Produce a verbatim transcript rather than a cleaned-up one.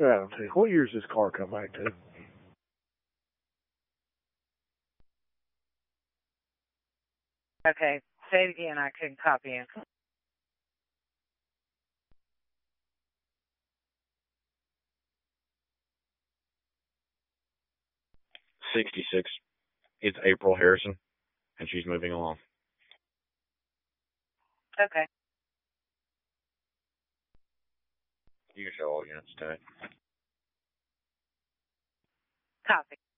Yeah, what year's this car come back to? Okay, say it again. I couldn't copy you. sixty-six. It's April Harrison, and she's moving along. Okay. You can show all units to it. Copy.